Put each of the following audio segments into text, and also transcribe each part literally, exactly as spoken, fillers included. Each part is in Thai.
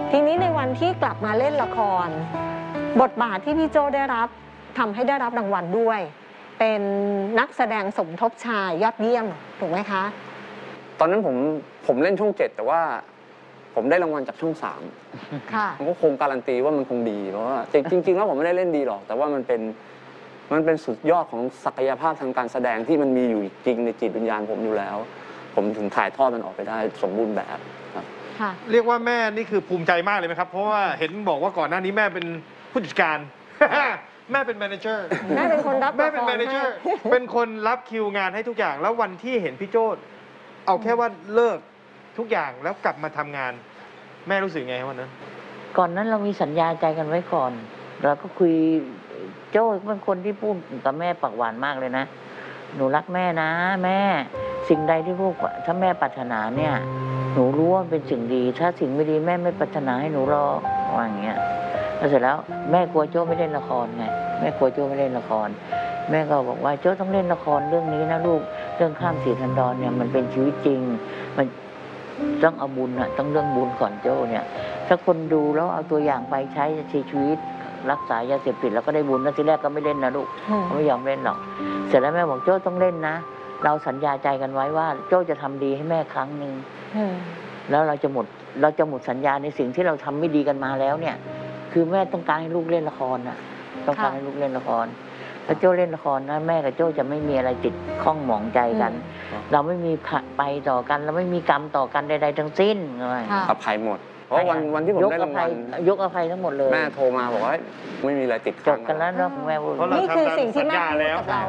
ทีนี้ในวันที่กลับมาเล่นละครบทบาทที่พี่โจ้ได้รับทำให้ได้รับรางวัลด้วยเป็นนักแสดงสมทบชายยอดเยี่ยมถูกไหมคะตอนนั้นผมผมเล่นช่องเจ็ดแต่ว่าผมได้รางวัลจากช่องสามค่ะมันก็คงการันตีว่ามันคงดีเพราะว่าจริงๆแล้วผมไม่ได้เล่นดีหรอกแต่ว่ามันเป็นมันเป็นสุดยอดของศักยภาพทางการแสดงที่มันมีอยู่จริงในจิตวิญญาณผมอยู่แล้วผมถึงถ่ายทอดมันออกไปได้สมบูรณ์แบบครับเรียกว่าแม่นี่คือภูมิใจมากเลยไหมครับเพราะว่าเห็นบอกว่าก่อนหน้านี้แม่เป็นผู้จัดการแม่เป็นแมเนเจอร์แม่เป็นคนรับแม่เป็นแมเนเจอร์เป็นคนรับคิวงานให้ทุกอย่างแล้ววันที่เห็นพี่โจ้เอาแค่ว่าเลิกทุกอย่างแล้วกลับมาทำงานแม่รู้สึกไงวันนั้นก่อนนั้นเรามีสัญญาใจกันไว้ก่อนเราก็คุยโจ้เป็นคนที่พูดกับแม่ปากหวานมากเลยนะหนูรักแม่นะแม่สิ่งใดที่ลูกถ้าแม่ปรารถนาเนี่ยหนูรู้ว่าเป็นสิ่งดีถ้าสิ่งไม่ดีแม่ไม่ปรารถนาให้หนูรอว่าอย่างเงี้ยแล้วเสร็จแล้วแม่กลัวโจ้ไม่เล่นละครไงแม่กลัวโจ้ไม่เล่นละครแม่ก็บอกว่าโจ้ต้องเล่นละครเรื่องนี้นะลูกเรื่องข้ามสีทันดรเนี่ยมันเป็นชีวิตจริงมันต้องเอาบุญอะต้องเรื่องบุญก่อนโจ้เนี่ยถ้าคนดูแล้วเอาตัวอย่างไปใช้ชีวิตรักษายาเสพติดแล้วก็ได้บุญนะทีแรกก็ไม่เล่นนะลูกเขาไม่ยอมเล่นหรอกเสร็จแล้วแม่บอกโจ้ต้องเล่นนะเราสัญญาใจกันไว้ว่าโจ้จะทำดีให้แม่ครั้งหนึ่งแล้วเราจะหมดเราจะหมดสัญญาในสิ่งที่เราทำไม่ดีกันมาแล้วเนี่ยคือแม่ต้องการให้ลูกเล่นละครน่ะต้องการให้ลูกเล่นละครถ้าโจ้เล่นละครนะแม่กับโจ้จะไม่มีอะไรติดข้องหมองใจกันเราไม่มีไปต่อกันเราไม่มีกรรมต่อกันใดๆทั้งสิ้นเลยอภัยหมดเพราะวันวันที่ผมได้รางวัลยกอภัยทั้งหมดเลยแม่โทรมาบอกว่าไม่มีอะไรติดจบกันแล้วเนาะแม่พูดนี่คือสิ่งที่แม่พูดกับเรา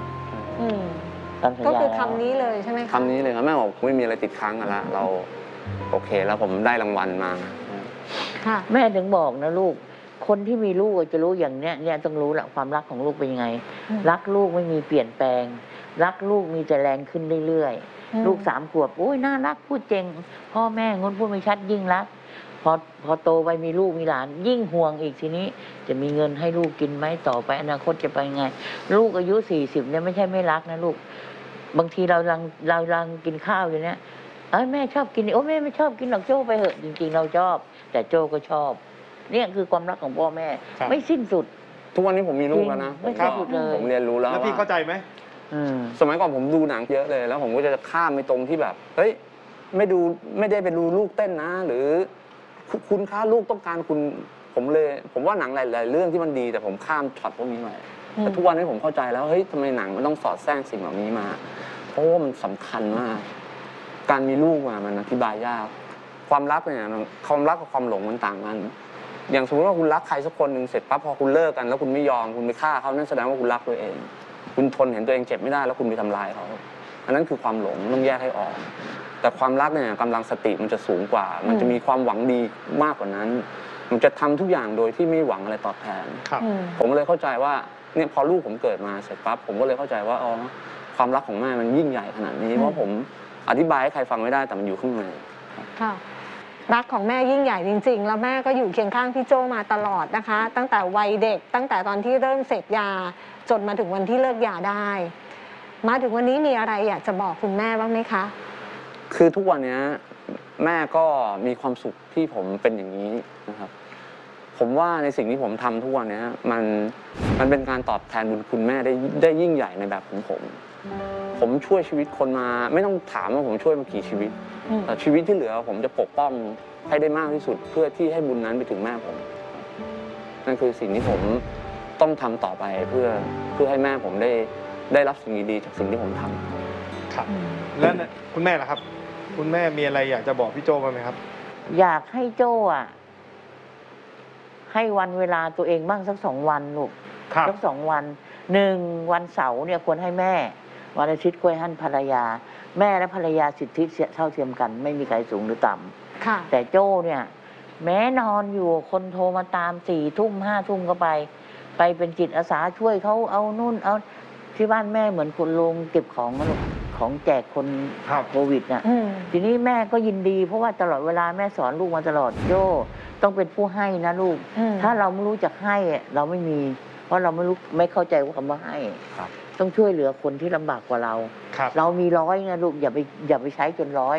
ก็คือคำนี้เลยใช่ไหมคะคำนี้เลยครับแม่บอกไม่มีอะไรติดค้างกันละเราโอเคแล้วผมได้รางวัลมาแม่ถึงบอกนะลูกคนที่มีลูกจะรู้อย่างเนี้ยเนี่ยต้องรู้แหละความรักของลูกเป็นยังไงรักลูกไม่มีเปลี่ยนแปลงรักลูกมีแต่แรงขึ้นเรื่อยๆลูกสามขวบโอ้ยน่ารักพูดเจ๋งพ่อแม่งนพูดไม่ชัดยิ่งรักพอพอโตไปมีลูกมีหลานยิ่งห่วงอีกทีนี้จะมีเงินให้ลูกกินไหมต่อไปอนาคตจะไปไงลูกอายุสี่สิบเนี่ยไม่ใช่ไม่รักนะลูกบางทีเราลังเราลังกินข้าวอยู่เนี่ยเอ้ยแม่ชอบกินโอ้แม่ไม่ชอบกินหรอกโจ้ไปเหอะจริงๆเราชอบแต่โจ้ก็ชอบเนี่ยคือความรักของพ่อแม่ไม่สิ้นสุดทุกวันนี้ผมมีลูกแล้วนะไม่สิ้นสุดเลยผมเรียนรู้แล้วแล้วพี่เข้าใจไหมสมัยก่อนผมดูหนังเยอะเลยแล้วผมก็จะข้ามไปตรงที่แบบเฮ้ยไม่ดูไม่ได้ไปดูลูกเต้นนะหรือคุณค่าลูกต้องการคุณผมเลยผมว่าหนังหลายๆเรื่องที่มันดีแต่ผมข้ามช็อตพวกนี้ไปแต่ทุกวันนี้ผมเข้าใจแล้วเฮ้ยทำไมหนังมันต้องสอดแทรกสิ่งเหล่านี้มาเพราะว่ามันสำคัญมากการมีลูกมามันอธิบายยากความรักเนี่ยความรักกับความหลงมันต่างกันอย่างสมมติว่าคุณรักใครสักคนหนึ่งเสร็จปั๊บพอคุณเลิกกันแล้วคุณไม่ยอมคุณไปฆ่าเขานั่นแสดงว่าคุณรักตัวเองคุณทนเห็นตัวเองเจ็บไม่ได้แล้วคุณไปทำลายเขาอันนั้นคือความหลงต้องแยกให้ออกแต่ความรักเนี่ยกำลังสติมันจะสูงกว่ามันจะมีความหวังดีมากกว่านั้นมันจะทำทุกอย่างโดยที่ไม่หวังอะไรตอบแทนผมเลยเข้าใจว่าเนี่ยพอลูกผมเกิดมาเสร็จปั๊บผมก็เลยเข้าใจว่าอ๋อความรักของแม่มันยิ่งใหญ่ขนาดนี้เพราะผมอธิบายให้ใครฟังไม่ได้แต่มันอยู่ข้างในค่ะรักของแม่ยิ่งใหญ่จริงๆแล้วแม่ก็อยู่เคียงข้างพี่โจ้มาตลอดนะคะตั้งแต่วัยเด็กตั้งแต่ตอนที่เริ่มเสพยาจนมาถึงวันที่เลิกยาได้มาถึงวันนี้มีอะไรอยากจะบอกคุณแม่บ้างไหมคะคือทุกวันนี้แม่ก็มีความสุขที่ผมเป็นอย่างนี้นะครับผมว่าในสิ่งที่ผมทำทุกวันนี้มันมันเป็นการตอบแทนบุญคุณแม่ได้ได้ยิ่งใหญ่ในแบบของผมผมช่วยชีวิตคนมาไม่ต้องถามว่าผมช่วยมากี่ชีวิตแต่ชีวิตที่เหลือผมจะปกป้องให้ได้มากที่สุดเพื่อที่ให้บุญนั้นไปถึงแม่ผมนั่นคือสิ่งที่ผมต้องทำต่อไปเพื่อเพื่อให้แม่ผมได้ได้รับสิ่งดีๆจากสิ่งที่ผมทำครับแล้วคุณแม่ล่ะครับคุณแม่มีอะไรอยากจะบอกพี่โจ้บ้างไหมครับอยากให้โจ้อะให้วันเวลาตัวเองบ้างสักสองวันลูกสักสองวันหนึ่งวันเสาร์เนี่ยควรให้แม่วันอาทิตย์ควรให้ภรรยาแม่และภรรยาสิทธิเท่าเทียมกันไม่มีใครสูงหรือต่ำแต่โจ้เนี่ยแม้นอนอยู่คนโทรมาตามสี่ทุ่มห้าทุ่มก็ไปไปเป็นจิตอาสาช่วยเขาเอานู่นเอาที่บ้านแม่เหมือนคนลงเก็บของของแจกคนโควิดน่ะทีนี้แม่ก็ยินดีเพราะว่าตลอดเวลาแม่สอนลูกมาตลอดโจ้ต้องเป็นผู้ให้นะลูกถ้าเราไม่รู้จักให้เราไม่มีเพราะเราไม่รู้ไม่เข้าใจว่าคำว่าให้ต้องช่วยเหลือคนที่ลำบากกว่าเราเรามีร้อยนะลูกอย่าไปอย่าไปใช้จนร้อย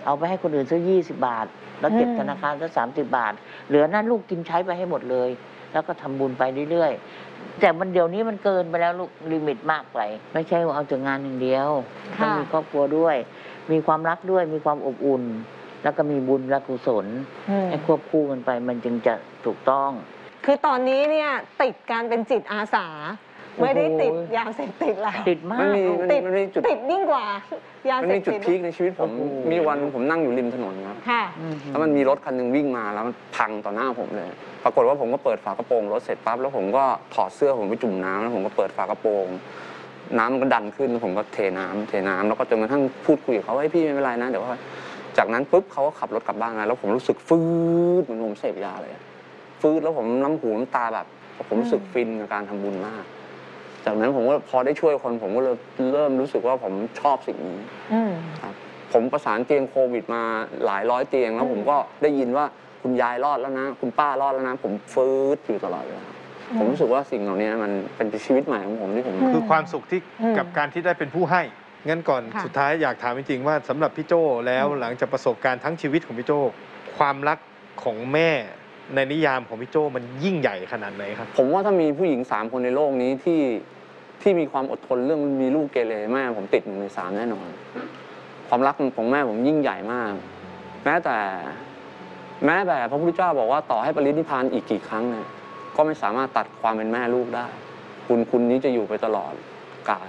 เอาไปให้คนอื่นซื้อยี่สิบบาท แล้วเก็บอืมธนาคารสักสามสิบบาท เหลือนั้นลูกกินใช้ไปให้หมดเลย แล้วก็ทำบุญไปเรื่อยๆแต่มันเดี๋ยวนี้มันเกินไปแล้วลูกลิมิตมากไปไม่ใช่ว่าเอาแต่งานอย่างเดียวต้องมีครอบครัวด้วย มีความรักด้วยมีความอบอุ่น แล้วก็มีบุญและกุศลอืมให้ควบคู่กันไปมันจึงจะถูกต้องคือตอนนี้เนี่ยติดการเป็นจิตอาสาโอ้โหไม่ได้ติดยาเสพติดแล้วติดมากมันมีลูกมันติมีดมันมีจุดติดยิ่งกว่ายามันเสพมีจุดติดพีคในชีวิตผมโอ้โหมีวันผมนั่งอยู่ริมถนนครับค่ะอืมแล้วมันมีรถคันหนึงวิ่งมาแล้วมันพังต่อหน้าผมเลย ปรากฏว่าผมก็เปิดฝากระโปรงรถเสร็จปั๊บแล้วผมก็ถอดเสื้อผมไปจุ่มน้ำแล้วผมก็เปิดฝากระโปรง น้ำมันก็ดันขึ้นแล้วผมก็เทน้ำเทน้ำแล้วก็จนกระทั่งพูดคุยกับเขาว่าให้ยพี่ไม่เป็นไรนะเดี๋ยวว่าจากนั้นปุ๊บเขาก็ขับรถกลับบ้านมาแล้วผมรู้สึกฟืดเหมือนผมเสพยาเลย ฟืดแล้วผมน้ำหูน้ำตาแบบ ผมรู้สึกฟินกับการทำบุญมาก จากนั้นผมก็พอได้ช่วยคนผมก็เลยเริ่มรู้สึกว่าผมชอบสิ่งนี้อืมครับผมประสานเตียงโควิดมาหลายร้อยเตียงแล้วอืมผมก็ได้ยินว่าคุณยายรอดแล้วนะ คุณป้ารอดแล้วนะ ผมฟืดอยู่ตลอดเวลาผมรู้สึกว่าสิ่งเหล่านี้มันเป็นชีวิตใหม่ของผมที่ผมคือความสุขที่อืมกับการที่ได้เป็นผู้ให้ งั้นก่อนค่ะสุดท้ายอยากถามจริงๆว่าสำหรับพี่โจ้แล้วหลังจากประสบการณ์ทั้งชีวิตของพี่โจ้ความรักของแม่ในนิยามของพี่โจ้มันยิ่งใหญ่ขนาดไหนครับผมว่าถ้ามีผู้หญิงสามคนในโลกนี้ที่ที่มีความอดทนเรื่องมีลูกเกเรแม่ผมติดหนึ่งในสามแน่นอน ความรักของแม่ผมยิ่งใหญ่มาก แม้แต่ แม้แต่พระพุทธเจ้าบอกว่าต่อให้ปรินิพพานอีกกี่ครั้งเนี่ยก็ไม่สามารถตัดความเป็นแม่ลูกได้บุญคุณนี้จะอยู่ไปตลอดกาล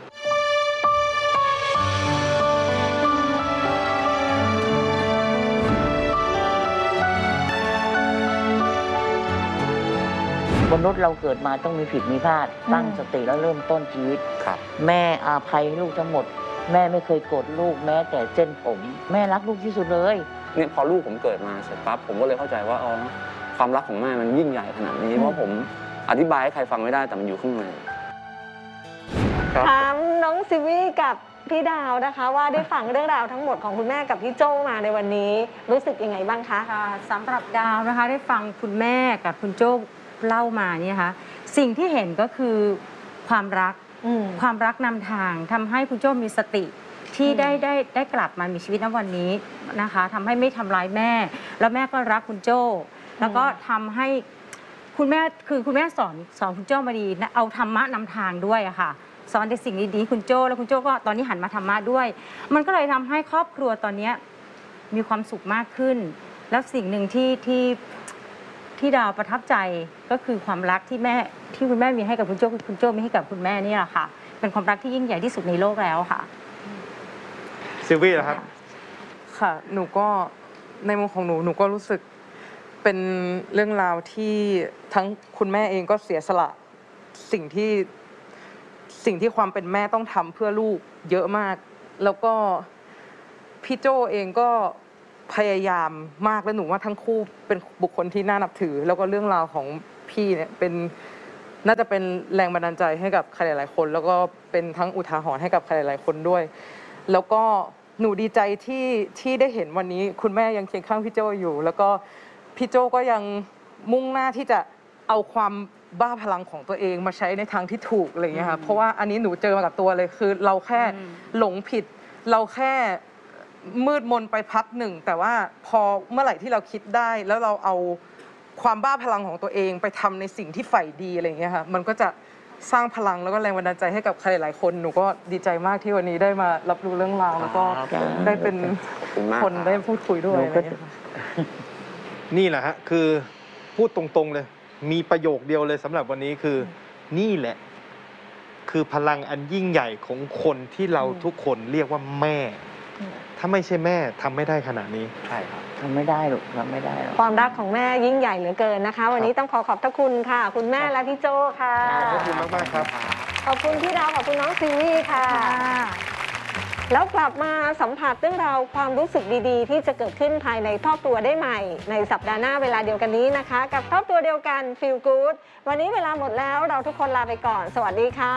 มนุษย์เราเกิดมาต้องมีผิดมีพลาด ตั้งสติแล้วเริ่มต้นชีวิตครับแม่อาภัยให้ลูกทั้งหมด แม่ไม่เคยโกรธลูกแม้แต่เส้นผม แม่รักลูกที่สุดเลยเนี่ยพอลูกผมเกิดมาเสร็จปั๊บผมก็เลยเข้าใจว่าอ๋อความรักของแม่มันยิ่งใหญ่ขนาดนี้เพราะผมอธิบายให้ใครฟังไม่ได้แต่มันอยู่ข้างในครับถามน้องซิวี่กับพี่ดาวนะคะ ว่าได้ฟังเรื่องราวทั้งหมดของคุณแม่กับพี่โจ้มาในวันนี้รู้สึกยังไงบ้างคะค่ะสำหรับดาวนะคะได้ฟังคุณแม่กับคุณโจ้เล่ามาเนี่ยนะคะสิ่งที่เห็นก็คือความรักอืมความรักนำทางทำให้คุณโจ้มีสติที่อืมได้ได้ได้กลับมามีชีวิตณวันนี้นะคะทำให้ไม่ทำร้ายแม่ แล้วแม่ก็รักคุณโจ้แล้วก็ทำให้คุณแม่คือคุณแม่สอนสอนคุณโจ้มาดีนะเอาธรรมะนำทางด้วยอะค่ะสอนในสิ่งดีๆคุณโจ้แล้วคุณโจ้ก็ตอนนี้หันมาธรรมะด้วย มันก็เลยทำให้ครอบครัวตอนนี้มีความสุขมากขึ้น แล้วสิ่งหนึ่งที่ที่ที่ดาวประทับใจก็คือความรักที่แม่ที่คุณแม่มีให้กับคุณโจ้คุณโจ้มีให้กับคุณแม่นี่แหละค่ะเป็นความรักที่ยิ่งใหญ่ที่สุดในโลกแล้วค่ะซิลวี่นะครับค่ะ หนูก็ในมุมของหนู หนูก็รู้สึกเป็นเรื่องราวที่ทั้งคุณแม่เองก็เสียสละสิ่งที่สิ่งที่ความเป็นแม่ต้องทำเพื่อลูกเยอะมาก แล้วก็พี่โจเองก็พยายามมากและหนูว่าทั้งคู่เป็นบุคคลที่น่านับถือ แล้วก็เรื่องราวของพี่เนี่ยเป็นน่าจะเป็นแรงบันดาลใจให้กับใครหลายๆคน แล้วก็เป็นทั้งอุทาหรณ์ให้กับใครหลายๆคนด้วย แล้วก็หนูดีใจที่ที่ได้เห็นวันนี้คุณแม่ยังเคียงข้างพี่โจอยู่ แล้วก็พี่โจก็ยังมุ่งหน้าที่จะเอาความบ้าพลังของตัวเองมาใช้ในทางที่ถูกอะไรอย่างเงี้ยค่ะเพราะว่าอันนี้หนูเจอมากับตัวเลยคือเราแค่อืมหลงผิด เราแค่มืดมนไปพักหนึ่ง แต่ว่าพอเมื่อไหร่ที่เราคิดได้ แล้วเราเอาความบ้าพลังของตัวเองไปทำในสิ่งที่ใฝ่ดีอะไรอย่างเงี้ยค่ะมันก็จะสร้างพลังแล้วก็แรงบันดาลใจให้กับใครหลายคนหนูก็ดีใจมากที่วันนี้ได้มารับรู้เรื่องราวแล้วก็ครับได้เป็นขอบคุณมากคนรับได้พูดคุยด้วยหนูอะไรก็อย่างเงี้ยค่ะนี่แหละฮะคือพูดตรงๆเลย มีประโยคเดียวเลยสำหรับวันนี้คือ นี่แหละ คือพลังอันยิ่งใหญ่ของคนที่เราทุกคนเรียกว่าแม่ ถ้าไม่ใช่แม่ทำไม่ได้ขนาดนี้ใช่ครับทำไม่ได้หรอกทำไม่ได้หรอกความรักของแม่ยิ่งใหญ่เหลือเกินนะคะ วันนี้ต้องขอขอบพระคุณค่ะ คุณแม่และพี่โจ้ค่ะขอบคุณมากๆครับขอบคุณพี่ดาวขอบคุณน้องซิวี่ค่ะ แล้วกลับมาสัมผัสเรื่องราวความรู้สึกดีๆ ที่จะเกิดขึ้นภายในครอบครัวได้ใหม่ ในสัปดาห์หน้าเวลาเดียวกันนี้นะคะ กับครอบครัวเดียวกัน Feel Good วันนี้เวลาหมดแล้วเราทุกคนลาไปก่อน สวัสดีค่ะ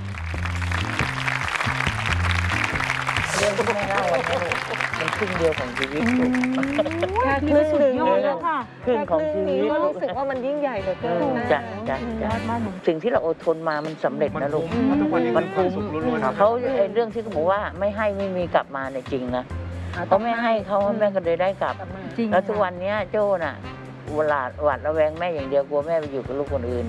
เรื่องที่แม่เล่าอะเป็นครึ่งเดียวของชีวิตลูกแค่ครึ่งหนึ่งสุดยอดแล้วค่ะครึ่งของชีวิตก็รู้สึกว่ามันยิ่งใหญ่เหลือเกินนะจ้ะจ้ะจ้ะสิ่งที่เราอดทนมามันสำเร็จนะลูกมันทุกวันนี้มันคุ้มสุขล้วนๆครับเขาไอ้เรื่องที่เขาบอกว่าไม่ให้ไม่มีกลับมาเนี่ยจริงนะเพราะแม่ให้เขาแม่ก็เลยได้กลับจริงแล้วทุกค่ะวันเนี้ยโจ้น่ะเวลาหวาดระแวงแม่อย่างเดียวกลัวแม่ไปอยู่กับลูกคนอื่น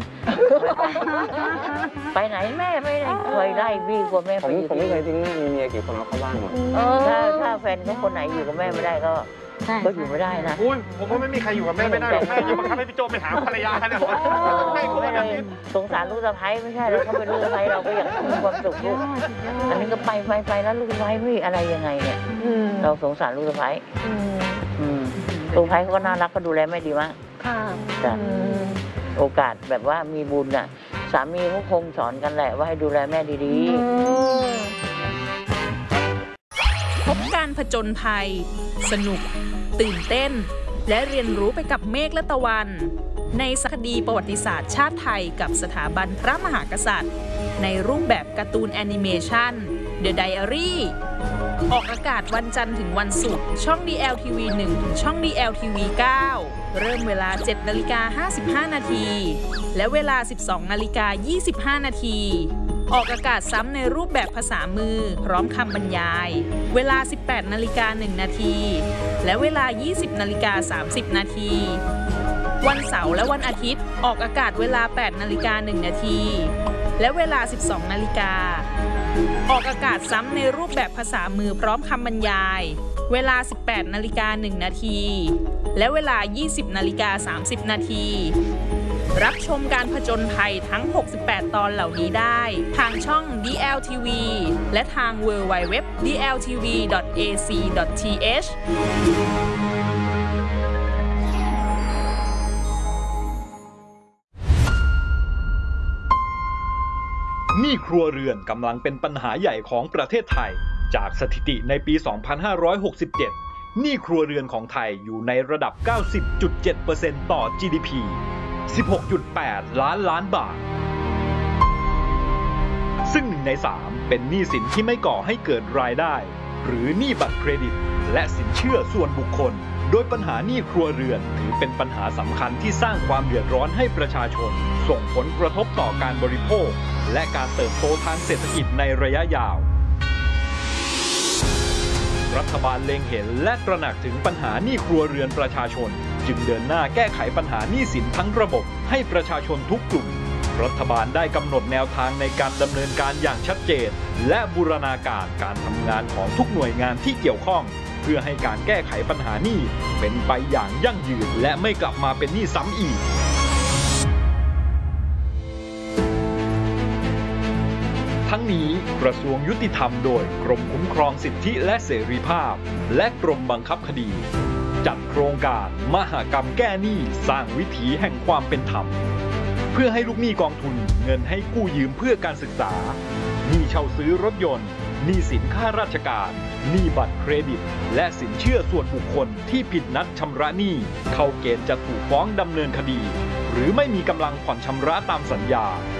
ไปไหนแม่ไม่ได้เคยไล่พี่กลัวแม่ผไปมอยู่ผมไม่ที่เคยทิ้งแม่มีเมียกี่คนเอาเข้าบ้านหมดถ้าถ้าแฟนเขาคนไหนอยู่กับแม่ไม่ได้ก็ใช่ก็อยู่ไม่ได้นะอุ้ยผมว่าไม่มีใครอยู่กับแม่ไม่ได้หรอกแม่ยังบังคับให้พี่โจไปหาภรรยาเนี่ยผมให้เขาไม่แบได้บนี้สงสารลูกสะใภ้ไม่ใช่แล้วเขาเป็นลูกสะใภ้เราก็อยากมีความสุขลูกอันนี้ก็ไปไปไปแล้วลูกสะใภ้ไม่อะไรยังไงเนี่ยอืมเราสงสารลูกสะใภ้อืมอืมลูกสะใภ้เขาก็น่ารักก็ดูแลแม่ดีมากค่ะจ้ะอืมโอกาสแบบว่ามีบุญน่ะ สามีเขาคงสอนกันแหละว่าให้ดูแลแม่ดีอืมพบการผจญภัย สนุก ตื่นเต้น และเรียนรู้ไปกับเมฆและตะวัน ในสารคดีประวัติศาสตร์ชาติไทยกับสถาบันพระมหากษัตริย์ ในรูปแบบการ์ตูนแอนิเมชัน The Diary ออกอากาศวันจันทร์ถึงวันศุกร์ช่อง ดี แอล ที วี หนึ่ง ถึงช่อง ดี แอล ที วี เก้า เริ่มเวลา เจ็ดนาฬิกาห้าสิบห้า นาที และเวลา สิบสองนาฬิกายี่สิบห้า นาที ออกอากาศซ้ำในรูปแบบภาษามือพร้อมคำบรรยาย เวลา สิบแปดนาฬิกาหนึ่ง นาที และเวลา ยี่สิบนาฬิกาสามสิบ นาที วันเสาร์และวันอาทิตย์ออกอากาศเวลา แปดนาฬิกาหนึ่ง นาที และเวลา สิบสอง นาฬิกา ออกอากาศซ้ำในรูปแบบภาษามือพร้อมคำบรรยาย เวลา สิบแปดนาฬิกาหนึ่ง นาที และเวลา ยี่สิบนาฬิกาสามสิบ นาที รับชมการผจญภัยทั้ง หกสิบแปด ตอนเหล่านี้ได้ ทางช่อง ดี แอล ที วี และทาง ดับเบิลยู ดับเบิลยู ดับเบิลยู ดอท ดี แอล ที วี ดอท เอ ซี ดอท ที เอชหนี้ครัวเรือนกำลังเป็นปัญหาใหญ่ของประเทศไทย จากสถิติในปี สองพันห้าร้อยหกสิบเจ็ด หนี้ครัวเรือนของไทยอยู่ในระดับ เก้าสิบจุดเจ็ดเปอร์เซ็นต์ ต่อ จี ดี พี สิบหกจุดแปด ล้านล้านบาท ซึ่งหนึ่งในสามเป็นหนี้สินที่ไม่ก่อให้เกิดรายได้ หรือหนี้บัตรเครดิต และสินเชื่อส่วนบุคคล โดยปัญหาหนี้ครัวเรือนถือเป็นปัญหาสำคัญที่สร้างความเดือดร้อนให้ประชาชน ส่งผลกระทบต่อการบริโภค และการเติบโตทางเศรษฐกิจในระยะยาว รัฐบาลเล็งเห็นและตระหนักถึงปัญหาหนี้ครัวเรือนประชาชน จึงเดินหน้าแก้ไขปัญหาหนี้สินทั้งระบบให้ประชาชนทุกกลุ่ม รัฐบาลได้กำหนดแนวทางในการดำเนินการอย่างชัดเจน และบูรณาการการทำงานของทุกหน่วยงานที่เกี่ยวข้อง เพื่อให้การแก้ไขปัญหาหนี้เป็นไปอย่างยั่งยืนและไม่กลับมาเป็นหนี้ซ้ำอีก ทั้งนี้กระทรวงยุติธรรมโดยกรมคุ้มครองสิทธิและเสรีภาพ และกรมบังคับคดี จัดโครงการมหกรรมแก้หนี้สร้างวิถีแห่งความเป็นธรรม เพื่อให้ลูกหนี้กองทุนเงินให้กู้ยืมเพื่อการศึกษาหนี้เช่าซื้อรถยนต์หนี้สินข้าราชการหนี้บัตรเครดิต และสินเชื่อส่วนบุคคลที่ผิดนัดชำระหนี้เข้าเกณฑ์จะถูกฟ้องดำเนินคดี หรือไม่มีกำลังผ่อนชำระตามสัญญา